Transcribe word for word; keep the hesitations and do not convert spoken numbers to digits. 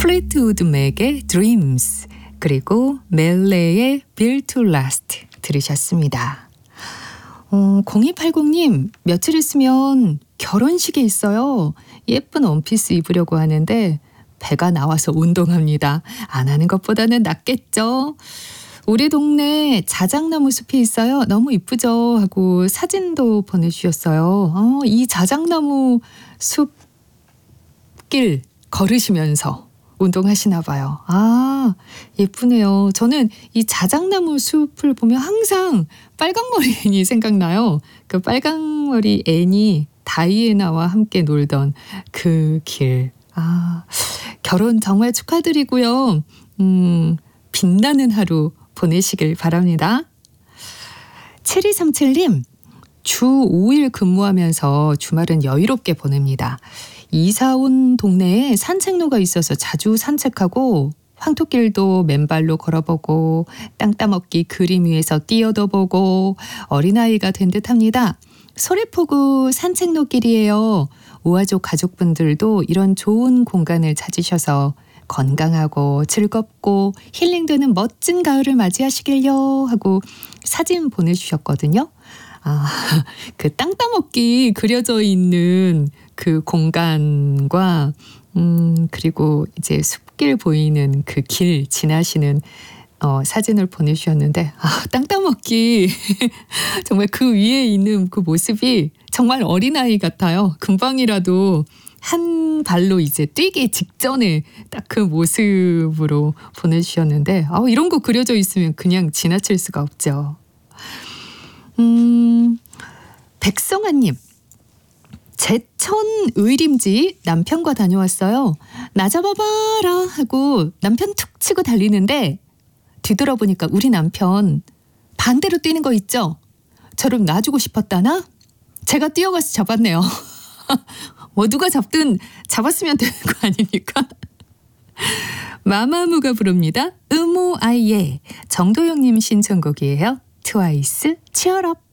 플레이트우드 맥의 Dreams 그리고 멜레의 Built to Last 들으셨습니다. 어, 공이팔공님 며칠 있으면 결혼식이 있어요. 예쁜 원피스 입으려고 하는데 배가 나와서 운동합니다. 안 하는 것보다는 낫겠죠. 우리 동네 자작나무 숲이 있어요. 너무 이쁘죠? 하고 사진도 보내주셨어요. 어, 이 자작나무 숲길 걸으시면서 운동하시나 봐요. 아, 예쁘네요. 저는 이 자작나무 숲을 보면 항상 빨강머리 앤이 생각나요. 그 빨강머리 앤이 다이애나와 함께 놀던 그 길. 아, 결혼 정말 축하드리고요. 음, 빛나는 하루 보내시길 바랍니다. 칠이삼칠님, 주 오 일 근무하면서 주말은 여유롭게 보냅니다. 이사 온 동네에 산책로가 있어서 자주 산책하고 황토길도 맨발로 걸어보고 땅 따먹기 그림 위에서 뛰어도 보고 어린아이가 된 듯합니다. 소래포구 산책로 길이에요. 오아족 가족분들도 이런 좋은 공간을 찾으셔서 건강하고 즐겁고 힐링되는 멋진 가을을 맞이하시길요 하고 사진 보내주셨거든요. 아, 그 땅 따먹기 그려져 있는 그 공간과 음, 그리고 이제 숲길 보이는 그 길 지나시는 어, 사진을 보내주셨는데 아, 땅 따먹기 정말 그 위에 있는 그 모습이 정말 어린아이 같아요. 금방이라도 한 발로 이제 뛰기 직전에 딱 그 모습으로 보내주셨는데 아, 이런 거 그려져 있으면 그냥 지나칠 수가 없죠. 음, 백성아님, 제천 의림지 남편과 다녀왔어요. 나 잡아봐라 하고 남편 툭 치고 달리는데 뒤돌아보니까 우리 남편 반대로 뛰는 거 있죠? 저를 놔주고 싶었다나? 제가 뛰어가서 잡았네요. 뭐 누가 잡든 잡았으면 되는 거 아닙니까? 마마무가 부릅니다. 음오 아이의 정도영님 신청곡이에요. 트와이스 치얼업.